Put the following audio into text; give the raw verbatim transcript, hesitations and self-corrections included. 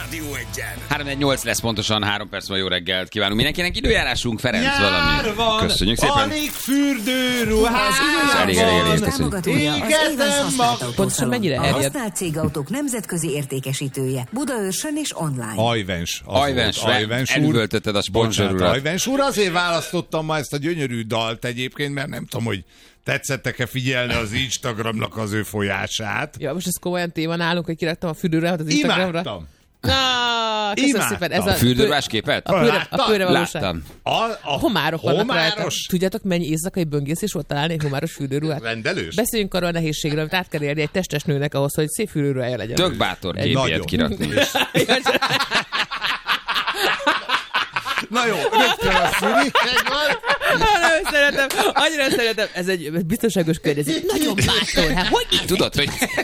Rádió Egyen. három nyolc lesz pontosan, három perc van, jó reggelt kívánunk. Mindenkinek időjárásunk, Ferenc Nyár valami. Van, köszönjük szépen. Alig fürdőruhás elég, elég, elég, ezt Támogatója az Évensz használt Pontosan mennyire A eljed? használt cégautók nemzetközi értékesítője. Budaörsön és online. Ajvens. Ajvens, elüvöltötted a sponsorurat. Ajvens úr, azért választottam ma ezt a gyönyörű dalt egyébként, mert nem tudom, hogy tetszettek-e figyelni az Instagramnak az ő folyását. Ja, most ez komolyan téma nálunk, hogy kiraktam a fürdőruhát az Instagramra. Imádtam. Ah, köszönöm Imádtam. szépen. Ez A fürdőruhás képet? A pőre, a pőre valóság. Láttam. A, a Homárok vannak rajta. homáros Tudjátok, mennyi éjszakai böngészés volt találni egy homáros fürdőruhát? rendelős? Beszéljünk arról a nehézségről, amit át kell érni egy testes nőnek ahhoz, hogy szép fürdőruhája legyen. Tök bátor Egy képjét nagyon. kirakni. Na jó, rögtön a szüli. Nagyon szeretem, annyira szeretem. Ez egy biztonságos környezet. Nagyon bátor. Hát, hogy Tudod, hogy